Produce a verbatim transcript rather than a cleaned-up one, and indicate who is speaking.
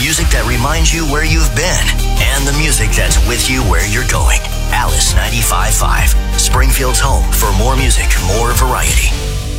Speaker 1: music that reminds you where you've been and the music that's with you where you're going. Alice ninety-five point five, Springfield's home for more music, more variety.